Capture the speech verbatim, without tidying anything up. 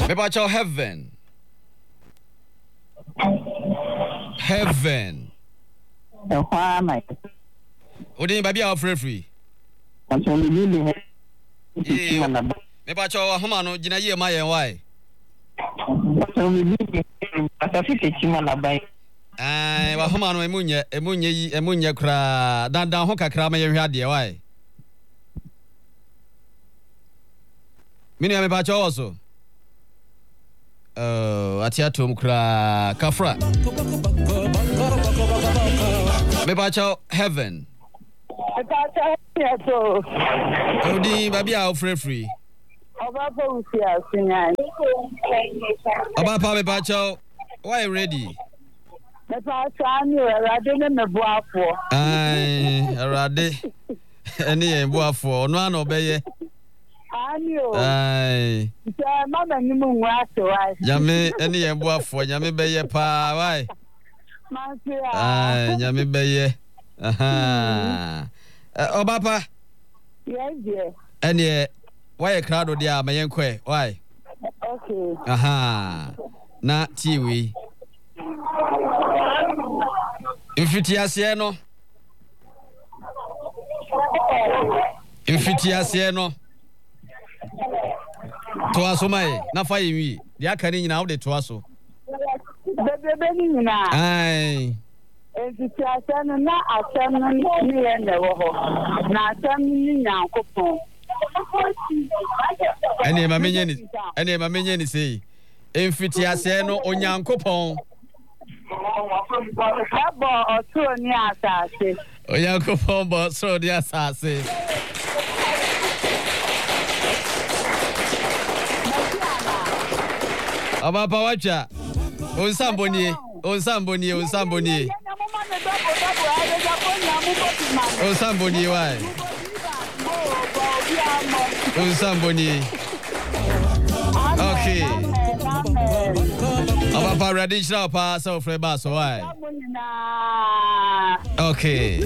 Mepacho heaven. Heaven. Why am I? Odin baby are free free. I'm so really. Mepacho homa no gina ye ma yen why? So we need to fit him na bai. Eh, wa homa no emunye emunye yi emunye kra dan dan ho kakra ma ye hwa de why? Mini ya mepacho also. Uh, atiatum kra kafra. Mepacho heaven. Mepacho so. Odi baby are free free. Oba po usia sinya. Oba pa mepacho. Why ready? Mepacho ani erade ne mebuafo. Ai, erade. Eni embuafo, ono ana obeye. Ani o. Ai. Se mama ni mu nwase wai. Nyame eni embuafo, nyame beye pa wai. Mansia. Ai, nyame beye. Aha. Oba pa. Yes, yes. Eni why crowd dia mayenkwe, why? Okay. Aha. Na tiwi. Infitiase no. Infitiase no. Toaso mai na fa yiwi. Dia kan nyina wo de toaso. Bebe ni nyina. Ai. Infitiase no na asem no ni ye na wo ho. Na asem ni nyankopon. Ene ma menye ni. Ene ma menye ni sei. Infitiase no onyankopon. Abo otu ni asase. Onyankopon bo so di asase. Aba pa wacha. Onsamboni, onsamboni, onsamboni. Onsamboni why? Onsamboni. Okay. Aba pa ready shall pass off for bass why? Okay.